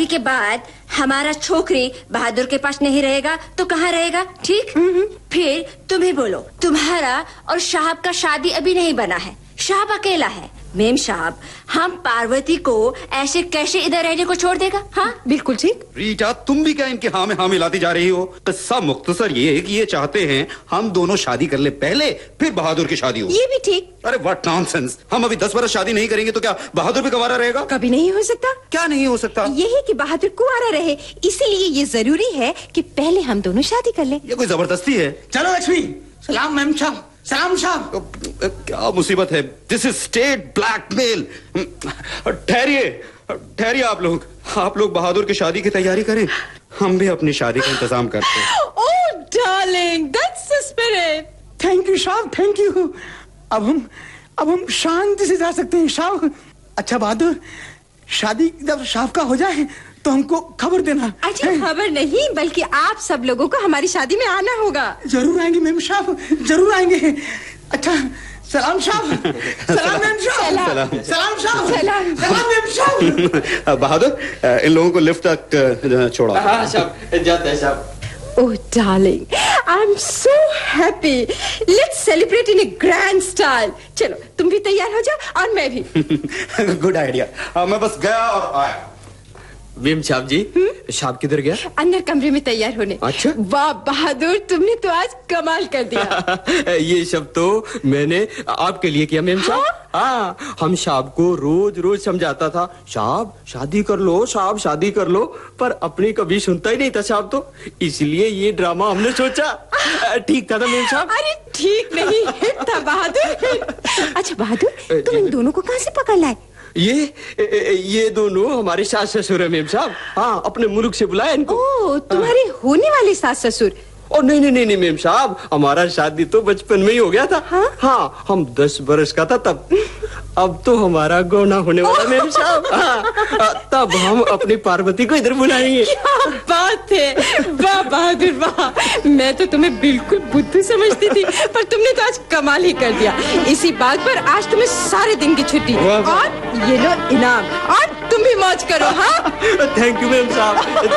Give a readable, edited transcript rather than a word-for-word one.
के बाद हमारा छोकरी बहादुर के पास नहीं रहेगा तो कहाँ रहेगा? ठीक? फिर तुम ही बोलो, तुम्हारा और साहब का शादी अभी नहीं बना है, साहब अकेला है। मेम साहब, हम पार्वती को ऐसे कैसे इधर रहने को छोड़ देगा? हाँ बिल्कुल ठीक। रीटा, तुम भी क्या इनके हाँ में हाँ मिलाती जा रही हो? किस्सा मुख्तसर ये है कि ये चाहते हैं हम दोनों शादी कर ले पहले, फिर बहादुर की शादी हो। ये भी ठीक। अरे व्हाट नॉनसेंस! हम अभी 10 बरस शादी नहीं करेंगे तो क्या बहादुर भी कुंवारा रहेगा? कभी नहीं हो सकता। क्या नहीं हो सकता? यही कि बहादुर कुंवारा रहे, इसीलिए ये जरूरी है कि पहले हम दोनों शादी कर ले। ये कोई जबरदस्ती है? चलो लक्ष्मी। सलाम मेम साहब। सलाम साहब। क्या मुसीबत है? This is state blackmail. ठहरिए आप लोग बहादुर की शादी की तैयारी करें, हम भी अपनी शादी का इंतजाम करते हैं। ओह darling, that's the spirit. Thank you साहब, थैंक यू। अब हम शांति से जा सकते हैं साहब। अच्छा बहादुर, शादी जब साहब का हो जाए तो हमको खबर देना। अच्छा खबर नहीं, बल्कि आप सब लोगों को हमारी शादी में आना होगा। जरूर आएंगे मेम साहब, जरूर आएंगे। अच्छा सलाम साहब। सलाम मेम साहब। सलाम साहब। सलाम मेम साहब। बहादुर, इन लोगों को लिफ्ट तक छोड़ा। हाँ साहब, जाते हैं साहब। Oh darling, I'm so happy. Let's celebrate in a grand style. चलो तुम भी तैयार हो जाओ और मैं भी। Good idea. मैं बस गया और आया। मेम साहब जी, साहब किधर गया? अंदर कमरे में तैयार होने। अच्छा। वाह बहादुर, तुमने तो आज कमाल कर दिया। ये सब तो मैंने आपके लिए किया मेम साहब। हाँ, हम साहब को रोज रोज समझाता था, साहब शादी कर लो, साहब शादी कर लो, पर अपनी कभी सुनता ही नहीं था साहब, तो इसलिए ये ड्रामा हमने सोचा। ठीक था ना मेम साहब? अरे ठीक नहीं, हिट था बहादुर। अच्छा बहादुर, तुम इन दोनों को कहाँ से पकड़ लाए? ये दोनों हमारे सास ससुर है मेम साहब। हाँ, अपने मुल्क से बुलाया इनको। ओह, तुम्हारे होने वाले सास ससुर? ओ नहीं मेम साहब, हमारा शादी तो बचपन में ही हो गया था। हाँ, हम 10 बरस का था तब। अब तो हमारा गौना होने वाला मेम साहब। हाँ, तब हम अपनी पार्वती को इधर बुलाएंगे। क्या बात है, वाह बहादुर वाह। मैं तो तुम्हें बिल्कुल बुद्धू समझती थी, पर तुमने तो आज कमाल ही कर दिया। इसी बात पर आज तुम्हें सारे दिन की छुट्टी और ये लो इनाम, और तुम भी मौज करो। हाँ थैंक यू मेम साहब।